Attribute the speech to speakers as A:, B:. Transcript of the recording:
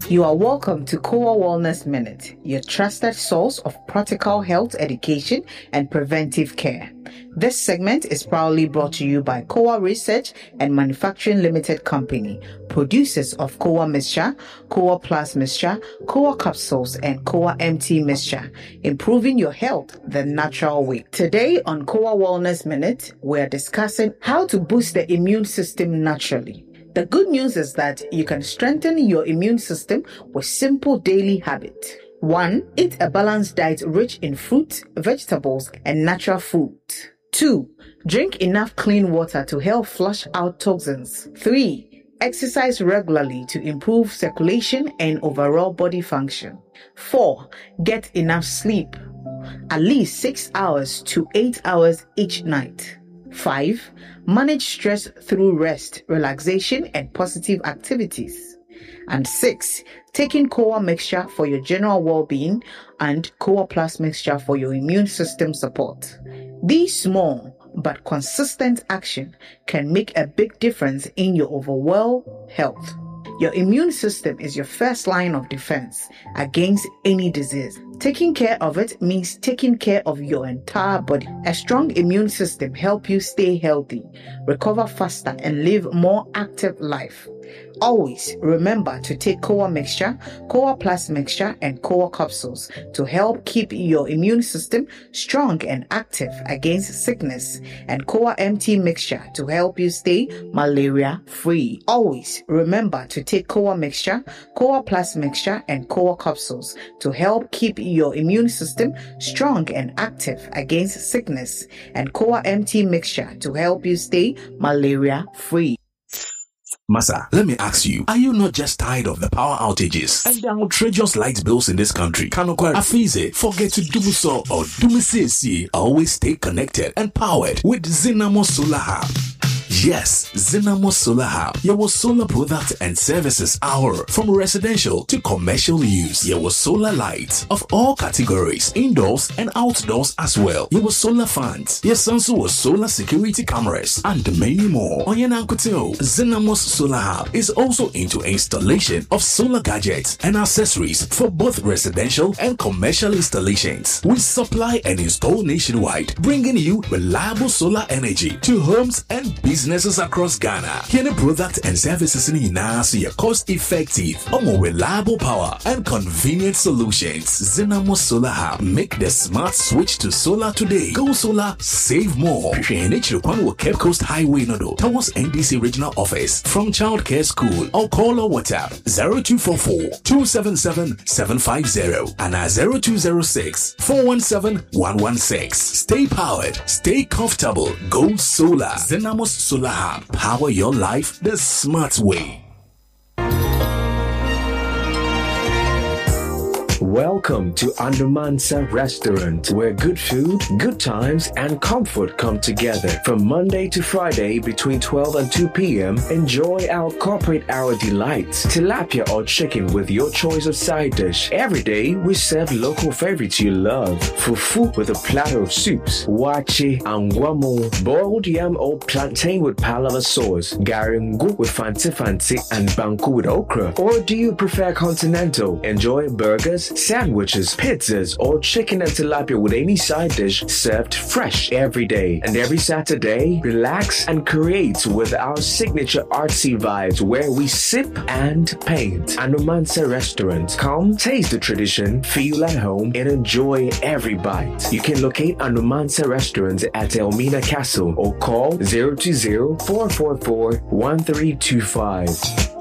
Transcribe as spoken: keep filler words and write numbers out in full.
A: You are welcome to Kowa Wellness Minute, your trusted source of practical health education and preventive care. This segment is proudly brought to you by Kowa Research and Manufacturing Limited Company, producers of Kowa Mixture, Kowa Plus Mixture, Kowa Capsules, and Kowa M T Mixture, improving your health the natural way. Today on Kowa Wellness Minute, we are discussing how to boost the immune system naturally. The good news is that you can strengthen your immune system with simple daily habits. One, eat a balanced diet rich in fruit, vegetables, and natural food. Two, drink enough clean water to help flush out toxins. Three, exercise regularly to improve circulation and overall body function. Four, get enough sleep, at least six hours to eight hours each night. Five, manage stress through rest, relaxation, and positive activities. And six, taking Kowa Mixture for your general well-being and Kowa Plus Mixture for your immune system support. These small but consistent action can make a big difference in your overall health. Your immune system is your first line of defense against any disease. Taking care of it means taking care of your entire body. A strong immune system helps you stay healthy, recover faster, and live more active life. Always remember to take Kowa Mixture, Kowa Plus Mixture, and Kowa Capsules to help keep your immune system strong and active against sickness, and Kowa M T Mixture to help you stay malaria-free. Always remember to take Kowa Mixture, Kowa Plus Mixture, and Kowa Capsules to help keep your immune system strong and active against sickness, and Kowa M T Mixture to help you stay malaria-free.
B: Massa, let me ask you, are you not just tired of the power outages and the outrageous light bills in this country? Kanokwa Afize, forget to do so or do me always stay connected and powered with Zinamo Solar Hub. Yes, Zinamo Solar Hub, your solar products and services are from residential to commercial use. Your solar lights of all categories, indoors and outdoors as well. Your solar fans, yes, also solar security cameras, and many more. Oyenankuteo, Zinamo Solar Hub is also into installation of solar gadgets and accessories for both residential and commercial installations. We supply and install nationwide, bringing you reliable solar energy to homes and businesses. Businesses across Ghana. Any products and services in Inasi are cost effective, or more reliable power and convenient solutions. Zinamo Solar Hub. Make the smart switch to solar today. Go solar, save more. N H Rukwan Cape Coast Highway Nodo towards N D C Regional Office from Childcare School, or call or WhatsApp zero two four four, two seven seven, seven five zero and zero two zero six, four one seven, one one six. Stay powered, stay comfortable. Go solar. Zinamo Solar Hub. Power your life the smart way.
C: Welcome to Andumansa Restaurant, where good food, good times, and comfort come together. From Monday to Friday between twelve and two p.m., enjoy our corporate hour delights, tilapia or chicken with your choice of side dish. Every day, we serve local favorites you love. Fufu with a platter of soups, wache, angwamo, boiled yam or plantain with palava sauce, garingu with fanti fanti, and banku with okra. Or do you prefer continental? Enjoy burgers, sandwiches, pizzas, or chicken and tilapia with any side dish served fresh every day. And every Saturday, relax and create with our signature artsy vibes where we sip and paint. Anumansa Restaurant. Come, taste the tradition, feel at home, and enjoy every bite. You can locate Anumansa Restaurant at Elmina Castle or call zero two zero, four four four, one three two five.